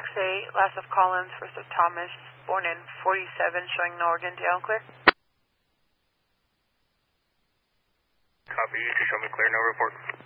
8, last of Collins, first of Thomas, born in 47, showing no organ tail, clear. Copy, you can show me clear, no report.